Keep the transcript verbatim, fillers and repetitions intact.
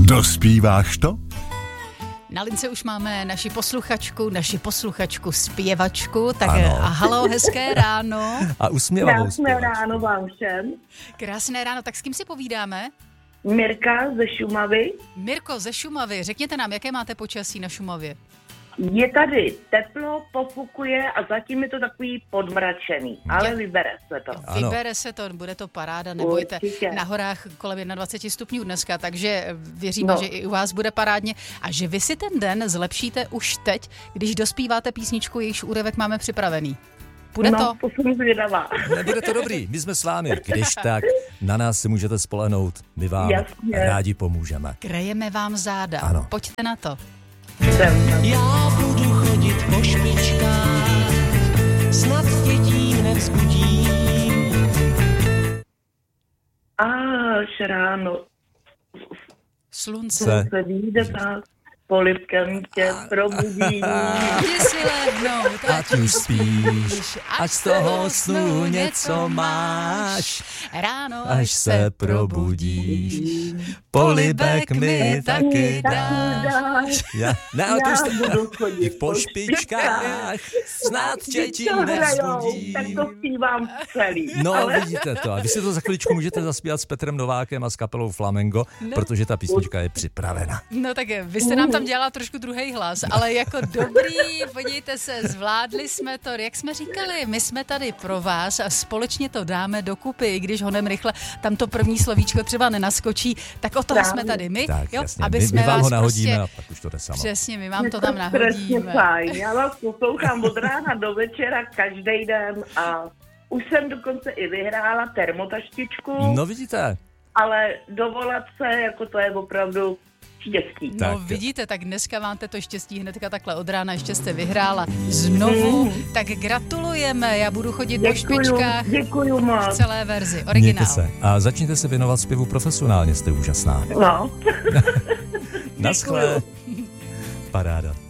Dospíváš to? Na lince už máme naši posluchačku, naši posluchačku zpěvačku, tak ano. A halo, hezké ráno. A usměvavou Krásné zpěvačku. ráno vám všem. Krásné ráno, tak s kým si povídáme? Mirka ze Šumavy. Mirko ze Šumavy, řekněte nám, jaké máte počasí na Šumavě? Je tady teplo, pofukuje a zatím je to takový podmračený, ale vybere se to. Ano. Vybere se to, bude to paráda, nebojte. Určitě. Na horách kolem dvacet jedna stupňů dneska, takže věříme, No. že i u vás bude parádně a že vy si ten den zlepšíte už teď, když dospíváte písničku, jejíž úryvek máme připravený. Bude no, to? to jsem zvědavá. Nebude to dobrý, my jsme s vámi. Když tak, na nás si můžete spolehnout, my vám Jasně. rádi pomůžeme. Krejeme vám záda. Ano. Pojďte na to. Jsem. Já budu chodit po špičkách, snad dětí nevzbudím. Až ráno Slunce. Se. se vyjde tak, polibkem tě probudí. Jdi si lehnout, Ať už spíš, ať z toho snu něco máš, ráno, až se probudíš. Polibek mi taky dáš. Já, ne, ale to Já jste, budu chodit po špičkách, snad tě tím to hrajou, nevzbudím. tak to zpívám celý. No, ale vidíte to. A vy si to za chviličku můžete zaspívat s Petrem Novákem a s kapelou Flamengo, No. protože ta písnička je připravena. No tak vy jste nám tam dělala trošku druhý hlas, ale jako dobrý, podívejte se, zvládli jsme to, jak jsme říkali, my jsme tady pro vás a společně to dáme dokupy, i když honem rychle tam to první slovíčko třeba nenaskočí, tak o toho Právě. jsme tady my, Tak, jo, jasně. aby My, jsme my vám vás ho nahodíme prostě, a pak už to jde samo. přesně, my vám je to tam strašně nahodíme. fajn. Já vás poslouchám od rána do večera každý den a už jsem dokonce i vyhrála termotaštičku, No vidíte, ale dovolat se, jako to je opravdu štěstí. No Tak. vidíte, tak dneska máte to štěstí hnedka takhle od rána, ještě jste vyhrála znovu, tak gratulujeme, já budu chodit po Děkuju, špičkách děkuju v moc. celé verzi, mějte originál. se. A začněte se věnovat zpěvu profesionálně, jste úžasná. No. Naschle. Paráda.